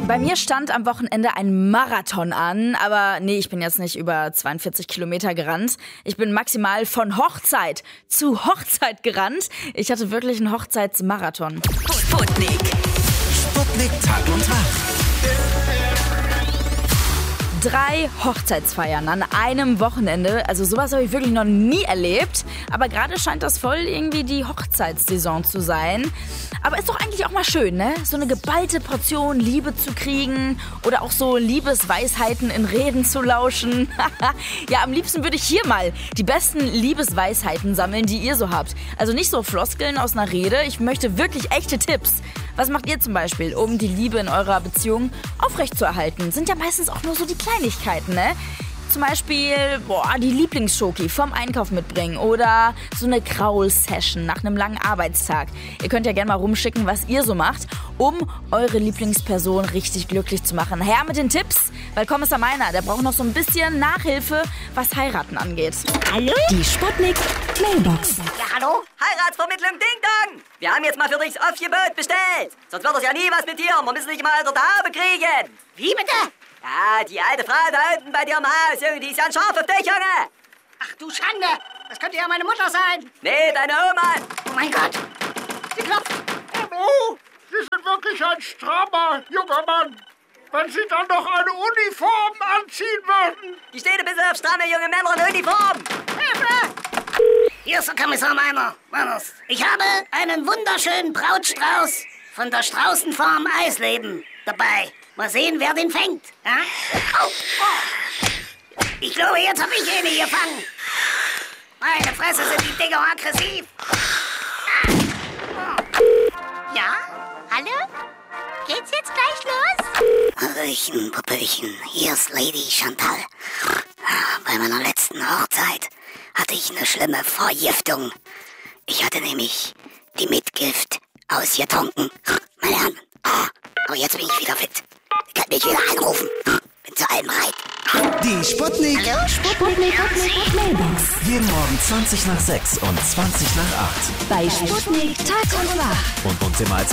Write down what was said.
Bei mir stand am Wochenende ein Marathon an, aber nee, ich bin jetzt nicht über 42 Kilometer gerannt. Ich bin maximal von Hochzeit zu Hochzeit gerannt. Ich hatte wirklich einen Hochzeitsmarathon. Sputnik. Sputnik Tag und Nacht. 3 Hochzeitsfeiern an einem Wochenende. Also sowas habe ich wirklich noch nie erlebt. Aber gerade scheint das voll irgendwie die Hochzeitssaison zu sein. Aber ist doch eigentlich auch mal schön, ne? So eine geballte Portion Liebe zu kriegen oder auch so Liebesweisheiten in Reden zu lauschen. Ja, am liebsten würde ich hier mal die besten Liebesweisheiten sammeln, die ihr so habt. Also nicht so Floskeln aus einer Rede. Ich möchte wirklich echte Tipps. Was macht ihr zum Beispiel, um die Liebe in eurer Beziehung aufrechtzuerhalten? Sind ja meistens auch nur so die Kleinigkeiten, ne? Zum Beispiel, die Lieblingsschoki vom Einkauf mitbringen oder so eine Kraul-Session nach einem langen Arbeitstag. Ihr könnt ja gerne mal rumschicken, was ihr so macht, um eure Lieblingsperson richtig glücklich zu machen. Her mit den Tipps, weil Kommissar Meiner, der braucht noch so ein bisschen Nachhilfe, was Heiraten angeht. Hallo? Die Sputnik Mailbox. Ja, hallo? Heiratsvermittlung Ding Dong! Wir haben jetzt mal für dich das Aufgebot bestellt. Sonst wird das ja nie was mit dir. Wir müssen dich mal unter der Haube kriegen. Wie bitte? Ja, die alte Frau da unten bei dir im Haus, Junge, die ist ja ein Schaf auf dich, Junge. Ach du Schande, das könnte ja meine Mutter sein. Nee, deine Oma. Oh mein Gott, sie klopft. Oh, Sie sind wirklich ein strammer junger Mann. Wenn Sie dann noch eine Uniform anziehen würden. Die steht ein bisschen auf stramme junge Männer in Uniform. Hier ist der Kommissar Meiner. Ich habe einen wunderschönen Brautstrauß von der Straußenfarm Eisleben dabei. Mal sehen, wer den fängt. Ja? Oh. Ich glaube, jetzt habe ich ihn gefangen. Meine Fresse, sind die Dinger aggressiv. Ja? Hallo? Geht's jetzt gleich los? Hallöchen, Popöchen, hier ist Lady Chantal. Bei meiner letzten Hochzeit hatte ich eine schlimme Vergiftung. Ich hatte nämlich die Mitgift ausgetrunken. Meine Herren, aber jetzt bin ich wieder fit. Ihr könnt mich wieder anrufen. Bin zu allem bereit. Die Sputnik. Hallo? Sputnik Mailbox. Jeden Morgen 20 nach 6 und 20 nach 8. Bei Sputnik Tag und Nacht. Und uns immer als